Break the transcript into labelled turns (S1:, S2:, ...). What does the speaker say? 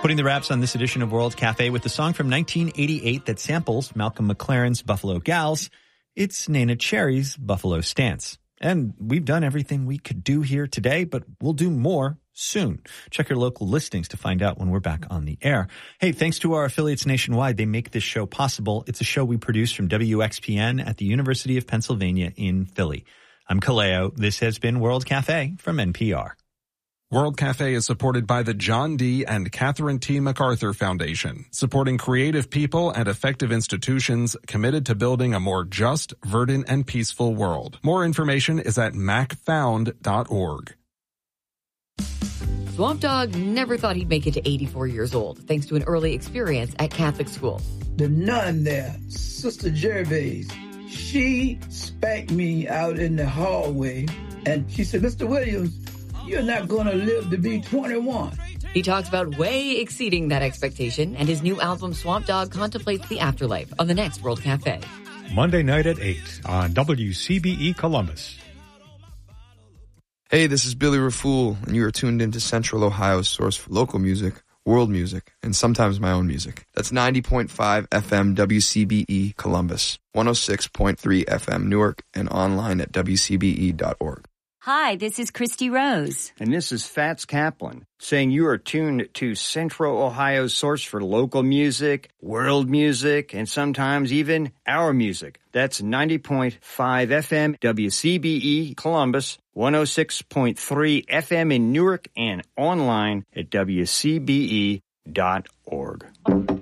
S1: Putting the wraps on this edition of World Cafe with the song from 1988 that samples Malcolm McLaren's Buffalo Gals. It's Nana Cherry's Buffalo Stance. And we've done everything we could do here today, but we'll do more soon. Check your local listings to find out when we're back on the air. Hey, thanks to our affiliates nationwide. They make this show possible. It's a show we produce from WXPN at the University of Pennsylvania in Philly. I'm Kaleo. This has been World Cafe from NPR.
S2: World Cafe is supported by the John D. and Catherine T. MacArthur Foundation, supporting creative people and effective institutions committed to building a more just, verdant, and peaceful world. More information is at macfound.org.
S3: Swamp Dogg never thought he'd make it to 84 years old, thanks to an early experience at Catholic school.
S4: The nun there, Sister Gervais, she spanked me out in the hallway, and she said, Mr. Williams, you're not going to live to be 21.
S3: He talks about way exceeding that expectation, and his new album, Swamp Dogg, contemplates the afterlife on the next World Cafe.
S5: Monday night at 8 on WCBE Columbus.
S6: Hey, this is Billy Rafool, and you are tuned into Central Ohio's source for local music, world music, and sometimes my own music. That's 90.5 FM WCBE Columbus, 106.3 FM Newark, and online at WCBE.org.
S7: Hi, this is Christy Rose.
S8: And this is Fats Kaplan, saying you are tuned to Central Ohio's source for local music, world music, and sometimes even our music. That's 90.5 FM WCBE Columbus, 106.3 FM in Newark, and online at WCBE.org.